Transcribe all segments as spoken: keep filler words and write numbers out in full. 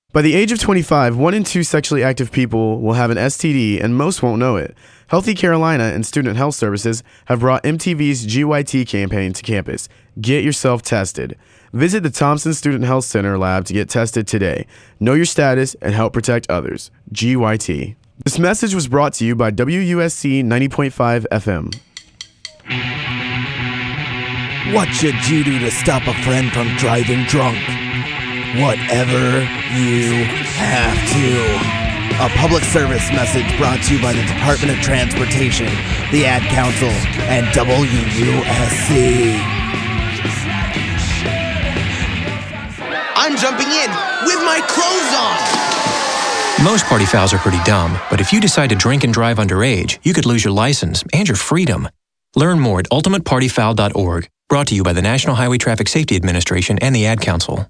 By the age of twenty-five, one in two sexually active people will have an S T D, and most won't know it. Healthy Carolina and Student Health Services have brought M T V's G Y T campaign to campus. Get yourself tested. Visit the Thompson Student Health Center lab to get tested today. Know your status and help protect others. G Y T. This message was brought to you by W U S C ninety point five F M. What should you do to stop a friend from driving drunk? Whatever you have to. A public service message brought to you by the Department of Transportation, the Ad Council, and W U S C. I'm jumping in with my clothes on. Most party fouls are pretty dumb, but if you decide to drink and drive underage, you could lose your license and your freedom. Learn more at ultimate party foul dot org. Brought to you by the National Highway Traffic Safety Administration and the Ad Council.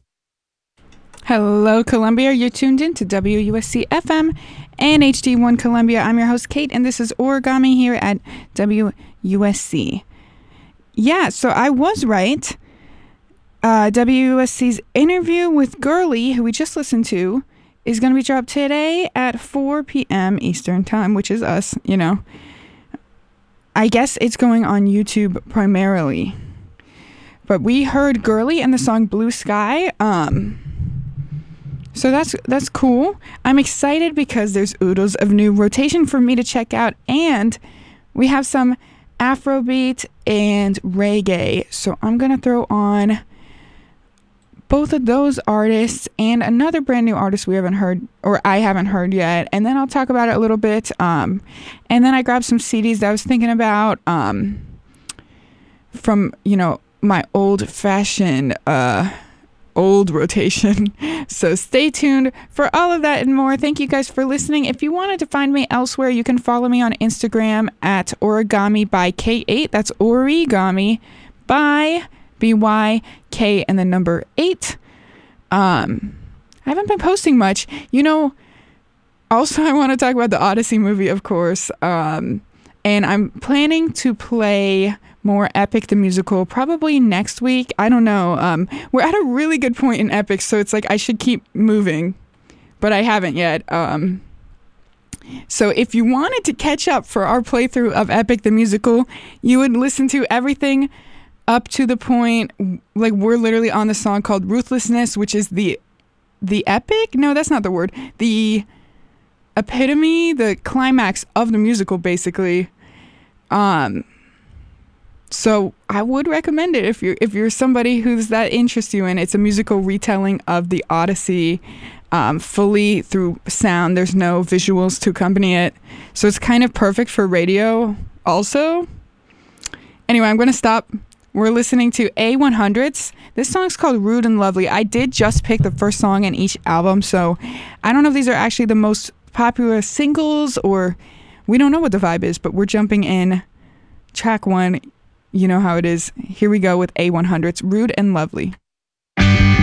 Hello, Columbia. You're tuned in to W U S C F M and H D one Columbia. I'm your host, Kate, and this is Origami here at W U S C. Yeah, so I was right. Uh, W U S C's interview with Girly, who we just listened to, is going to be dropped today at four p.m. Eastern Time, which is us, you know. I guess it's going on YouTube primarily. But we heard Girly and the song Blue Sky. Um... So that's that's cool. I'm excited because there's oodles of new rotation for me to check out, and we have some Afrobeat and reggae. So I'm going to throw on both of those artists and another brand new artist we haven't heard, or I haven't heard yet, and then I'll talk about it a little bit. Um, and then I grabbed some C Ds that I was thinking about um, from, you know, my old-fashioned... Uh, old rotation. So stay tuned for all of that and more. Thank you guys for listening. If you wanted to find me elsewhere, you can follow me on Instagram at origami by K eight. That's origami by B Y K and the number eight. Um, I haven't been posting much. You know, also I want to talk about the Odyssey movie, of course. Um, and I'm planning to play more Epic the Musical probably next week. I don't know. Um, we're at a really good point in Epic, so it's like I should keep moving, but I haven't yet. Um, so if you wanted to catch up for our playthrough of Epic the Musical, you would listen to everything up to the point, like we're literally on the song called Ruthlessness, which is the the epic? No, that's not the word. The epitome, the climax of the musical, basically. Um... So I would recommend it if you're if you're somebody who's that interests you in. It's a musical retelling of the Odyssey, um, fully through sound. There's no visuals to accompany it, so it's kind of perfect for radio. Also, anyway, I'm gonna stop. We're listening to A one hundreds. This song's called Rude and Lovely. I did just pick the first song in each album, so I don't know if these are actually the most popular singles or we don't know what the vibe is. But we're jumping in. Track one. You know how it is. Here we go with A one hundreds, Rude and Lovely.